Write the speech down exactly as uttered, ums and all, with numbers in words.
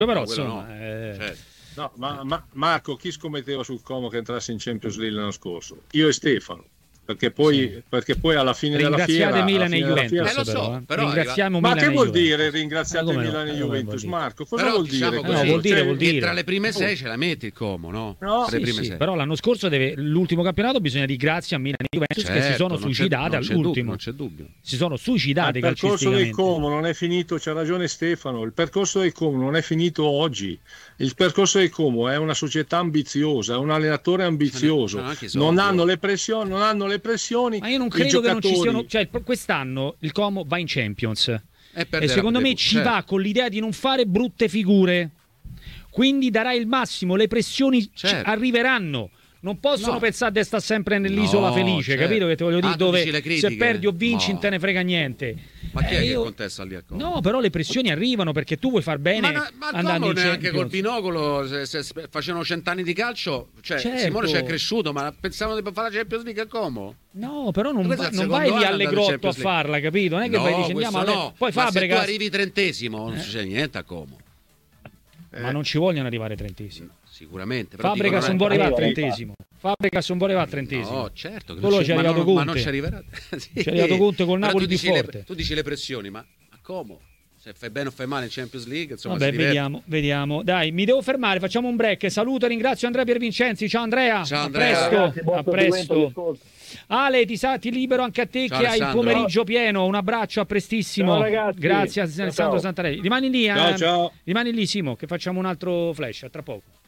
Però no, insomma, no. eh... certo. No, ma, ma Marco, chi scommetteva sul Como che entrasse in Champions League l'anno scorso? Io e Stefano. Perché poi, sì. perché poi alla fine della fiera... Ringraziate Milan e Juventus, fiera, eh, lo so, però, eh. però ringraziamo ma Milan che vuol Juventus. dire ringraziate eh, Milan no, e Juventus? Marco, cosa però, vuol diciamo dire? Così, no, vuol dire, cioè, vuol dire. tra le prime sei ce la metti il Como, no? no Tra le sì, prime sì, sei. però l'anno scorso deve, l'ultimo campionato bisogna dire grazie a Milan e Juventus, certo, che si sono non suicidate c'è, all'ultimo. non c'è dubbio. Si sono suicidate il percorso del calcisticamente. Como non è finito, c'ha ragione Stefano, il percorso del Como non è finito oggi. Il percorso del Como è una società ambiziosa, è un allenatore ambizioso, non hanno le pressioni, non hanno le pressioni. Ma io non credo che non ci siano, cioè quest'anno il Como va in Champions e, e secondo me ci certo. va con l'idea di non fare brutte figure, quindi darà il massimo, le pressioni certo. arriveranno. Non possono no. pensare di stare sempre nell'isola no, felice, certo. capito? Che ti voglio dire, ah, dove se perdi o vinci no. non te ne frega niente. Ma chi eh, è io... che contesta lì a Como? No, però le pressioni arrivano perché tu vuoi far bene. Ma, no, ma andando in neanche col binocolo, se, se, se facevano cent'anni di calcio, cioè certo. Simone ci è cresciuto, ma pensavano di fare la Champions League a Como? No, però non, va, non vai lì alle grotte a farla, capito? Non è che no, vai dici andiamo alle... no. Poi ma Fabregas... se tu arrivi trentesimo, non eh. succede niente a Como. Eh. Ma non ci vogliono arrivare trentesimi. Sicuramente. Però Fabregas non può arrivare a trentesimo. Fabregas non può arrivare a trentesimo. No, certo. Che Quello ci è arrivato non, Conte. Ma non ci arriverà. sì. Ci è arrivato Conte col Napoli più forte. Le, tu dici le pressioni, ma a Como? Se fai bene o fai male in Champions League, insomma, vabbè, vediamo, vediamo. Dai, mi devo fermare, facciamo un break. Saluto e ringrazio Andrea Piervincenzi. Ciao Andrea. Ciao Andrea. A presto. Grazie, a presto. Ale, ti, sa, ti libero anche a te. Ciao, che Alessandro. Hai il pomeriggio pieno. Un abbraccio, a prestissimo. Ciao, ragazzi. Grazie a ciao, Alessandro ciao. Santarelli. Rimani lì, ciao, eh? ciao. Rimani lì, Simo, che facciamo un altro flash tra poco.